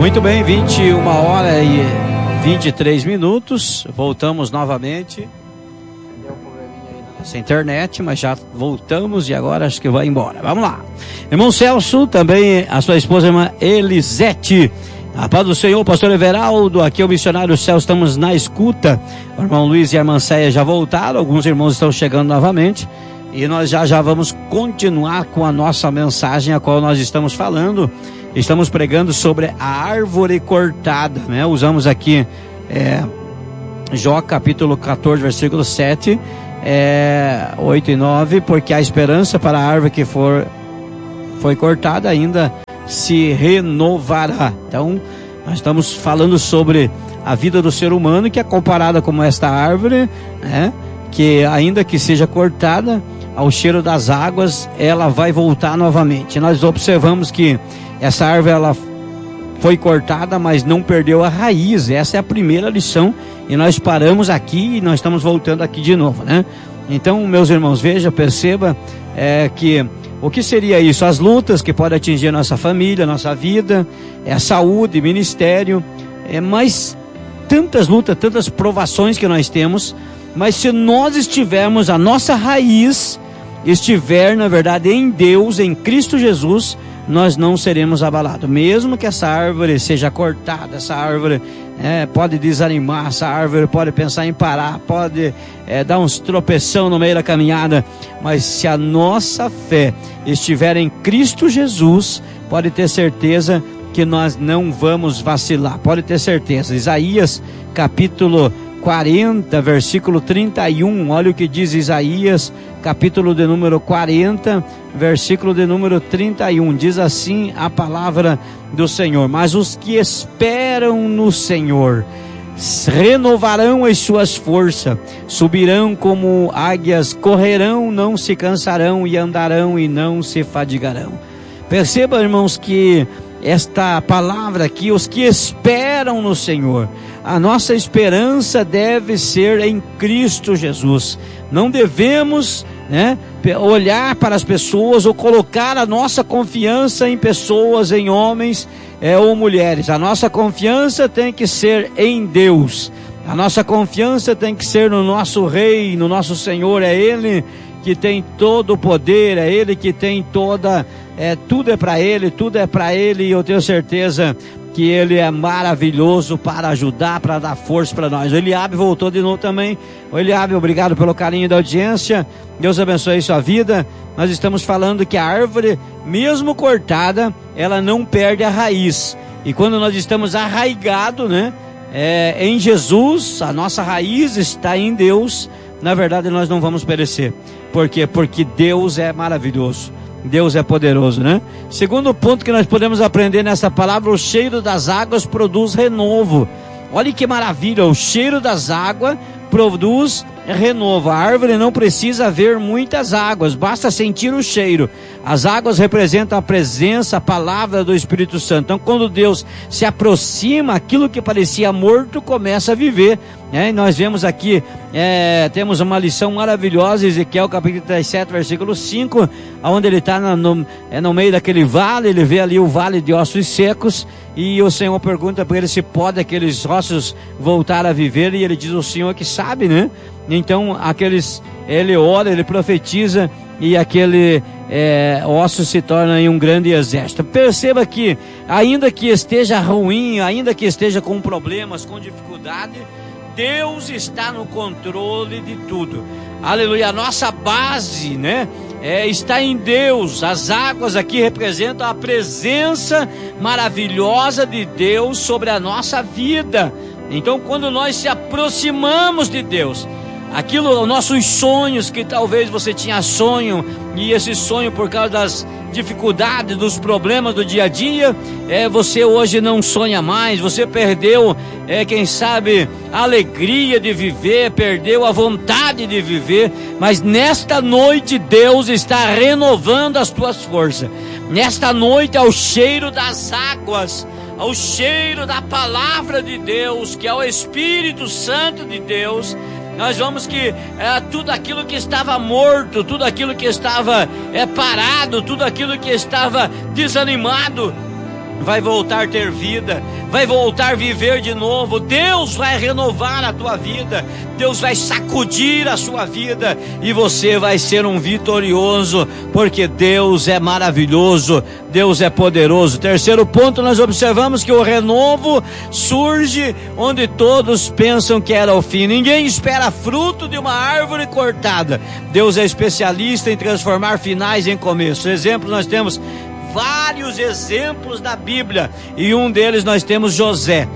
Muito bem, 21 horas e 23 minutos. Voltamos novamente. Deu um probleminha aí na nossa internet, mas já voltamos e agora acho que vai embora. Vamos lá. Irmão Celso, também a sua esposa, irmã Elisete. A paz do Senhor, pastor Everaldo, aqui é o missionário Celso, estamos na escuta. O irmão Luiz e a irmã Céia já voltaram, alguns irmãos estão chegando novamente. E nós já vamos continuar com a nossa mensagem, a qual nós estamos falando. Estamos pregando sobre a árvore cortada, né? Usamos aqui Jó capítulo 14, versículo 7, 8 e 9, porque a esperança para a árvore que foi cortada ainda se renovará. Então, nós estamos falando sobre a vida do ser humano, que é comparada como esta árvore, né? Que ainda que seja cortada, ao cheiro das águas, ela vai voltar novamente. Nós observamos que essa árvore, ela foi cortada, mas não perdeu a raiz. Essa é a primeira lição, e nós paramos aqui e nós estamos voltando aqui de novo, né? Então, meus irmãos, veja, perceba que o que seria isso? As lutas que podem atingir a nossa família, a nossa vida, a saúde, ministério, mas tantas lutas, tantas provações que nós temos. Mas se nós estivermos, a nossa raiz estiver, na verdade, em Deus, em Cristo Jesus, nós não seremos abalados. Mesmo que essa árvore seja cortada, essa árvore pode desanimar, essa árvore pode pensar em parar, pode dar uns tropeção no meio da caminhada, mas se a nossa fé estiver em Cristo Jesus, pode ter certeza que nós não vamos vacilar, pode ter certeza. Isaías capítulo 40, versículo 31, olha o que diz Isaías, capítulo de número 40, versículo de número 31, diz assim a palavra do Senhor: mas os que esperam no Senhor renovarão as suas forças, subirão como águias, correrão, não se cansarão, e andarão e não se fadigarão. Perceba, irmãos, que esta palavra aqui, os que esperam no Senhor, a nossa esperança deve ser em Cristo Jesus. Não devemos olhar para as pessoas ou colocar a nossa confiança em pessoas, em homens ou mulheres. A nossa confiança tem que ser em Deus. A nossa confiança tem que ser no nosso Rei, no nosso Senhor. É Ele que tem todo o poder, é Ele que tem toda... tudo é para Ele, e eu tenho certeza que Ele é maravilhoso para ajudar, para dar força para nós. O Eliabe voltou de novo também. O Eliabe, obrigado pelo carinho da audiência, Deus abençoe sua vida. Nós estamos falando que a árvore, mesmo cortada, ela não perde a raiz, e quando nós estamos arraigados, em Jesus, a nossa raiz está em Deus, na verdade nós não vamos perecer. Por quê? Porque Deus é maravilhoso, Deus é poderoso, né? Segundo ponto que nós podemos aprender nessa palavra: o cheiro das águas produz renovo. Olha que maravilha, o cheiro das águas produz renovo. A árvore não precisa ver muitas águas, basta sentir o cheiro. As águas representam a presença, a palavra do Espírito Santo. Então, quando Deus se aproxima, aquilo que parecia morto começa a viver. E nós vemos aqui, temos uma lição maravilhosa, Ezequiel capítulo 37, versículo 5, onde ele está no meio daquele vale. Ele vê ali o vale de ossos secos, e o Senhor pergunta para ele se pode aqueles ossos voltar a viver, e ele diz: o Senhor que sabe, né? Então ele ora, ele profetiza, e aquele osso se torna em um grande exército. Perceba que ainda que esteja ruim, ainda que esteja com problemas, com dificuldade, Deus está no controle de tudo. Aleluia. A nossa base, está em Deus. As águas aqui representam a presença maravilhosa de Deus sobre a nossa vida. Então, quando nós se aproximamos de Deus, os nossos sonhos, que talvez você tinha sonho, e esse sonho, por causa das dificuldades, dos problemas do dia a dia, você hoje não sonha mais. Você perdeu, quem sabe, a alegria de viver, perdeu a vontade de viver. Mas nesta noite Deus está renovando as tuas forças. Nesta noite, ao cheiro das águas, ao cheiro da palavra de Deus, que é o Espírito Santo de Deus, nós vamos que tudo aquilo que estava morto, tudo aquilo que estava parado, tudo aquilo que estava desanimado, vai voltar a ter vida, vai voltar a viver de novo. Deus vai renovar a tua vida, Deus vai sacudir a sua vida e você vai ser um vitorioso, porque Deus é maravilhoso, Deus é poderoso. Terceiro ponto, nós observamos que o renovo surge onde todos pensam que era o fim. Ninguém espera fruto de uma árvore cortada. Deus é especialista em transformar finais em começos. Exemplo, nós temos vários exemplos da Bíblia, e um deles nós temos José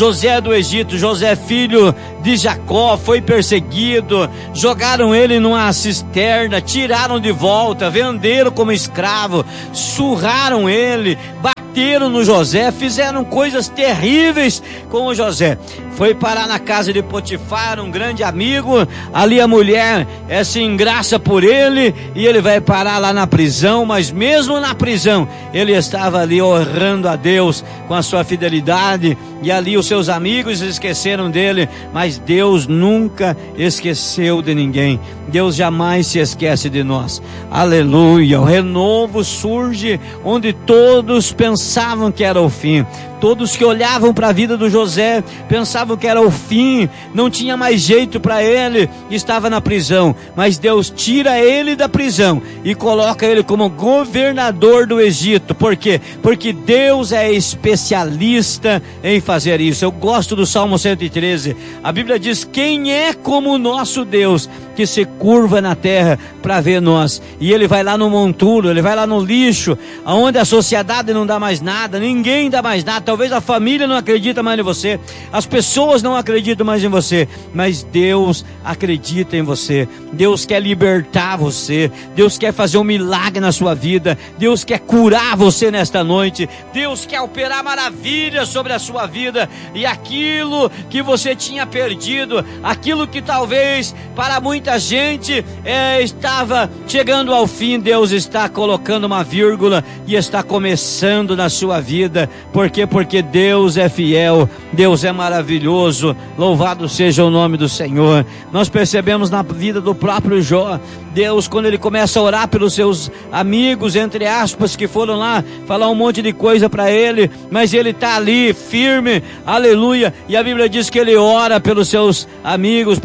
do Egito. José, filho de Jacó, foi perseguido, jogaram ele numa cisterna, tiraram de volta, venderam como escravo, surraram ele, bateram no José, fizeram coisas terríveis com o José. Foi parar na casa de Potifar, um grande amigo. Ali a mulher se engraça por ele e ele vai parar lá na prisão. Mas mesmo na prisão, ele estava ali honrando a Deus com a sua fidelidade. E ali os seus amigos esqueceram dele, mas Deus nunca esqueceu de ninguém. Deus jamais se esquece de nós. Aleluia. O renovo surge onde todos pensavam que era o fim. Todos que olhavam para a vida do José pensavam que era o fim, não tinha mais jeito para ele, estava na prisão. Mas Deus tira ele da prisão e coloca ele como governador do Egito. Por quê? Porque Deus é especialista em fazer isso. Eu gosto do Salmo 113. A Bíblia diz: quem é como o nosso Deus, que se curva na terra para ver nós? E ele vai lá no monturo, ele vai lá no lixo, aonde a sociedade não dá mais nada, ninguém dá mais nada. Talvez a família não acredita mais em você, as pessoas não acreditam mais em você, mas Deus acredita em você. Deus quer libertar você, Deus quer fazer um milagre na sua vida, Deus quer curar você nesta noite, Deus quer operar maravilhas sobre a sua vida. E aquilo que você tinha perdido, aquilo que talvez para muita gente estava chegando ao fim, Deus está colocando uma vírgula e está começando na sua vida. Por quê? Porque Deus é fiel, Deus é maravilhoso, louvado seja o nome do Senhor. Nós percebemos na vida do próprio Jó, Deus, quando ele começa a orar pelos seus amigos, entre aspas, que foram lá falar um monte de coisa para ele, mas ele está ali firme, aleluia. E a Bíblia diz que ele ora pelos seus amigos,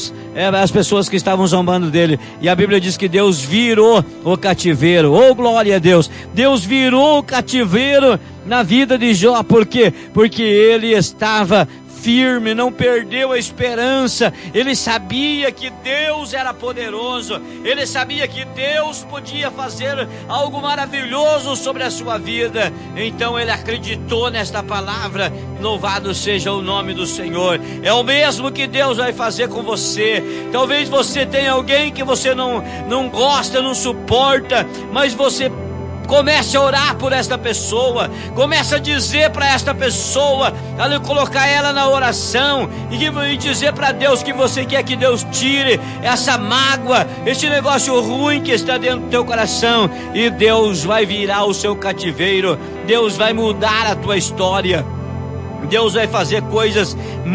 as pessoas que estavam zombando dele, e a Bíblia diz que Deus virou o cativeiro. Oh, glória a Deus! Deus virou o cativeiro na vida de Jó. Por quê? Porque ele estava firme, não perdeu a esperança. Ele sabia que Deus era poderoso, ele sabia que Deus podia fazer algo maravilhoso sobre a sua vida. Então ele acreditou nesta palavra. Louvado seja o nome do Senhor. É o mesmo que Deus vai fazer com você. Talvez você tenha alguém que você não gosta, não suporta, mas você comece a orar por esta pessoa, comece a dizer para esta pessoa, colocar ela na oração e dizer para Deus que você quer que Deus tire essa mágoa, esse negócio ruim que está dentro do teu coração, e Deus vai virar o seu cativeiro, Deus vai mudar a tua história. Deus vai fazer coisas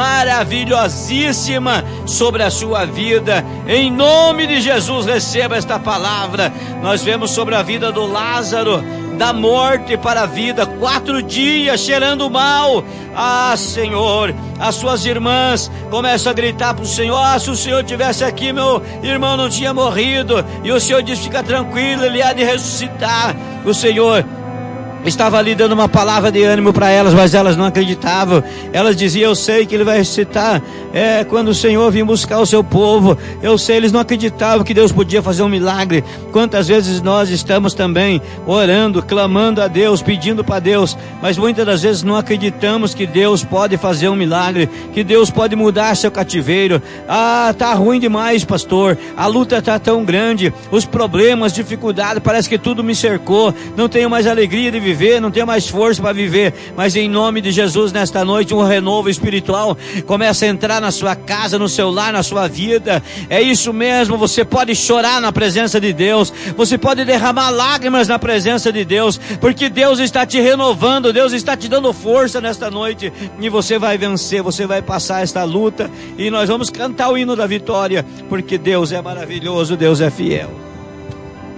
maravilhosíssimas sobre a sua vida. Em nome de Jesus, receba esta palavra. Nós vemos sobre a vida do Lázaro, da morte para a vida, 4 dias cheirando mal. Ah, Senhor, as suas irmãs começam a gritar para o Senhor: se o Senhor tivesse aqui, meu irmão não tinha morrido. E o Senhor diz: fica tranquilo, ele há de ressuscitar. O Senhor estava ali dando uma palavra de ânimo para elas, mas elas não acreditavam. Elas diziam: eu sei que ele vai ressuscitar, quando o Senhor vir buscar o seu povo. Eu sei. Eles não acreditavam que Deus podia fazer um milagre. Quantas vezes nós estamos também orando, clamando a Deus, pedindo para Deus, mas muitas das vezes não acreditamos que Deus pode fazer um milagre, que Deus pode mudar seu cativeiro. Ah, tá ruim demais, pastor, a luta tá tão grande, os problemas, dificuldades, parece que tudo me cercou, não tenho mais alegria de viver, não tenho mais força para viver. Mas em nome de Jesus, nesta noite, um renovo espiritual começa a entrar na sua casa, no seu lar, na sua vida. É isso mesmo. Você pode chorar na presença de Deus, você pode derramar lágrimas na presença de Deus, porque Deus está te renovando, Deus está te dando força nesta noite, e você vai vencer, você vai passar esta luta, e nós vamos cantar o hino da vitória, porque Deus é maravilhoso, Deus é fiel.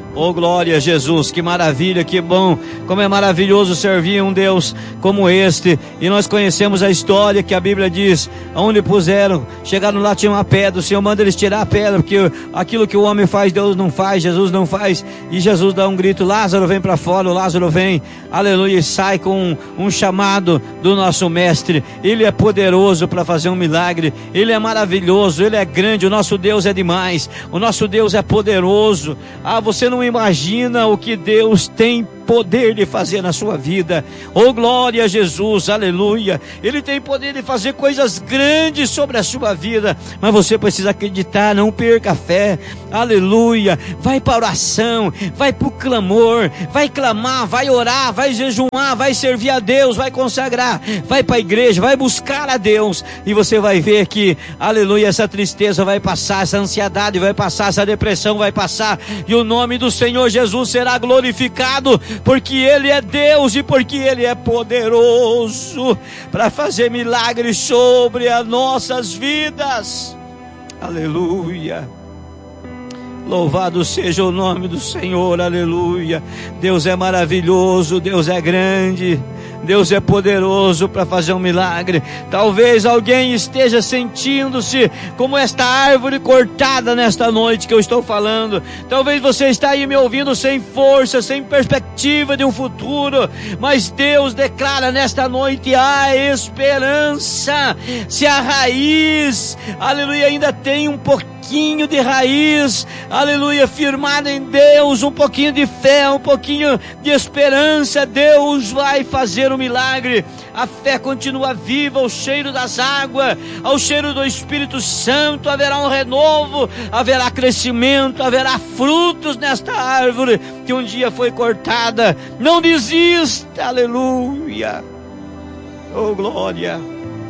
Oh, glória a Jesus, que maravilha, que bom, como é maravilhoso servir um Deus como este. E nós conhecemos a história que a Bíblia diz, aonde puseram, chegaram lá, tinha uma pedra, o Senhor manda eles tirar a pedra, porque aquilo que o homem faz, Deus não faz, Jesus não faz. E Jesus dá um grito, Lázaro vem para fora, o Lázaro vem, aleluia, e sai com um chamado do nosso mestre. Ele é poderoso para fazer um milagre, ele é maravilhoso, ele é grande, o nosso Deus é demais, o nosso Deus é poderoso. Você não imagina o que Deus tem poder de fazer na sua vida. Oh, glória a Jesus, aleluia. Ele tem poder de fazer coisas grandes sobre a sua vida, mas você precisa acreditar, não perca a fé, aleluia. Vai para a oração, vai para o clamor, vai clamar, vai orar, vai jejuar, vai servir a Deus, vai consagrar, vai para a igreja, vai buscar a Deus, e você vai ver que, aleluia, essa tristeza vai passar, essa ansiedade vai passar, essa depressão vai passar, e o nome do Senhor Jesus será glorificado, porque Ele é Deus e porque Ele é poderoso para fazer milagres sobre as nossas vidas. Aleluia. Louvado seja o nome do Senhor, aleluia. Deus é maravilhoso, Deus é grande, Deus é poderoso para fazer um milagre. Talvez alguém esteja sentindo-se como esta árvore cortada nesta noite que eu estou falando. Talvez você está aí me ouvindo sem força, sem perspectiva de um futuro, mas Deus declara nesta noite a esperança. Se a raiz, aleluia, ainda tem um pouquinho de raiz, aleluia, firmada em Deus, um pouquinho de fé, um pouquinho de esperança, Deus vai fazer um milagre. A fé continua viva, ao cheiro das águas, ao cheiro do Espírito Santo, haverá um renovo, haverá crescimento, haverá frutos nesta árvore que um dia foi cortada. Não desista, aleluia, oh glória.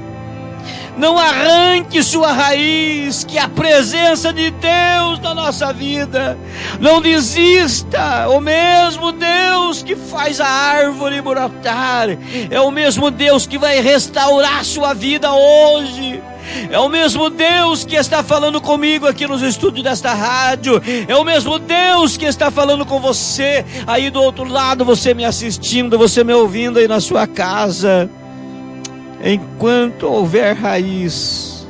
Não arranque sua raiz, que é a presença de Deus na nossa vida. Não desista. O mesmo Deus que faz a árvore brotar é o mesmo Deus que vai restaurar sua vida hoje. É o mesmo Deus que está falando comigo aqui nos estúdios desta rádio. É o mesmo Deus que está falando com você aí do outro lado, você me assistindo, você me ouvindo aí na sua casa. Enquanto houver raiz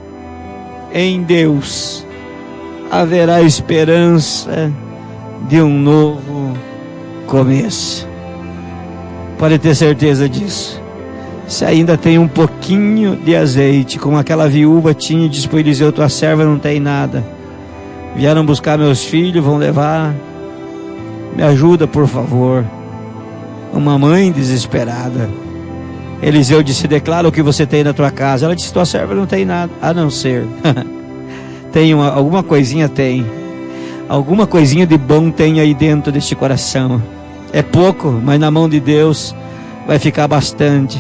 em Deus, haverá esperança de um novo começo. Pode ter certeza disso. Se ainda tem um pouquinho de azeite, como aquela viúva tinha, e disse para Eliseu, tua serva não tem nada. Vieram buscar meus filhos, vão levar. Me ajuda, por favor. Uma mãe desesperada. Eliseu disse, declara o que você tem na tua casa. Ela disse, tua serva não tem nada, a não ser tem alguma coisinha, tem alguma coisinha de bom tem aí dentro deste coração. É pouco, mas na mão de Deus vai ficar bastante.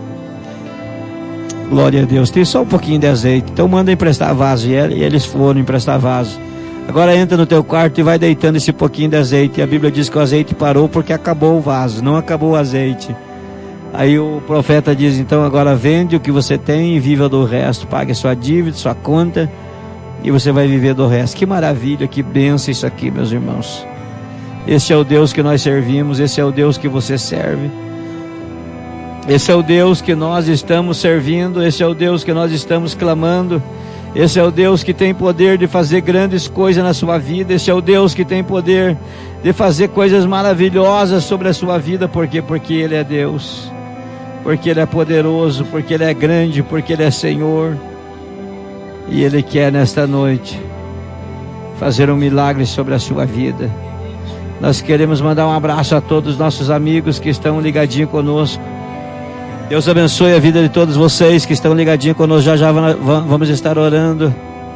Glória a Deus. Tem só um pouquinho de azeite, então manda emprestar vaso. E eles foram emprestar vaso. Agora entra no teu quarto e vai deitando esse pouquinho de azeite. E a Bíblia diz que o azeite parou porque acabou o vaso, não acabou o azeite. Aí o profeta diz, então agora vende o que você tem e viva do resto, pague a sua dívida, sua conta, e você vai viver do resto. Que maravilha, que bênção isso aqui, meus irmãos. Esse é o Deus que nós servimos, esse é o Deus que você serve, esse é o Deus que nós estamos servindo, esse é o Deus que nós estamos clamando, esse é o Deus que tem poder de fazer grandes coisas na sua vida, esse é o Deus que tem poder de fazer coisas maravilhosas sobre a sua vida. Por quê? Porque Ele é Deus, porque Ele é poderoso, porque Ele é grande, porque Ele é Senhor. E Ele quer nesta noite fazer um milagre sobre a sua vida. Nós queremos mandar um abraço a todos os nossos amigos que estão ligadinhos conosco. Deus abençoe a vida de todos vocês que estão ligadinhos conosco. Já vamos estar orando.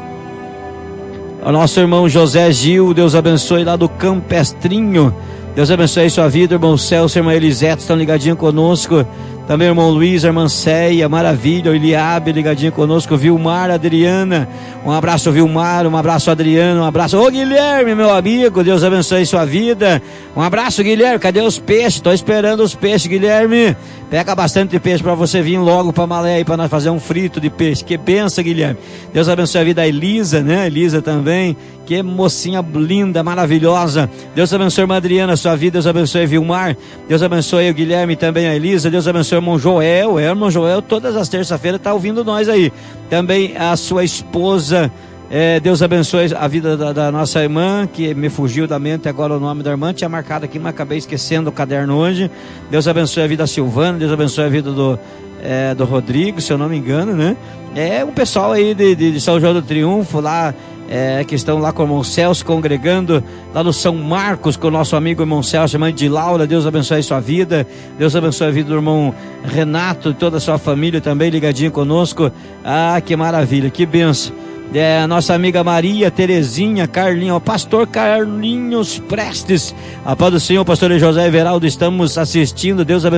O nosso irmão José Gil, Deus abençoe lá do Campestrinho. Deus abençoe a sua vida, irmão Celso, irmã Elisete, estão ligadinhos conosco. Também o irmão Luiz, a irmã Ceia, maravilha, o Eliabe ligadinho conosco, Vilmar, Adriana, um abraço Vilmar, um abraço Adriano, um abraço, ô Guilherme, meu amigo, Deus abençoe sua vida, um abraço Guilherme, cadê os peixes? Estou esperando os peixes, Guilherme, pega bastante peixe para você vir logo para Malé aí, para nós fazer um frito de peixe, que benção, Guilherme. Deus abençoe a vida da Elisa, né, Elisa também, Que mocinha linda, maravilhosa. Deus abençoe a irmã Adriana, sua vida. Deus abençoe a Vilmar. Deus abençoe o Guilherme, também a Elisa. Deus abençoe o irmão Joel. O irmão Joel, todas as terças-feiras, está ouvindo nós aí. Também a sua esposa. Deus abençoe a vida da nossa irmã, que me fugiu da mente agora o nome da irmã. Tinha marcado aqui, mas acabei esquecendo o caderno hoje. Deus abençoe a vida da Silvana. Deus abençoe a vida do Rodrigo, se eu não me engano, né? Um pessoal aí de São João do Triunfo lá, que estão lá com o irmão Celso, congregando lá no São Marcos, com o nosso amigo irmão Celso, irmã de Laura. Deus abençoe a sua vida. Deus abençoe a vida do irmão Renato e toda a sua família também ligadinho conosco. Ah, que maravilha, que benção. A nossa amiga Maria Terezinha, Carlinhos, o pastor Carlinhos Prestes, a paz do Senhor, pastor José Everaldo, estamos assistindo. Deus abençoe.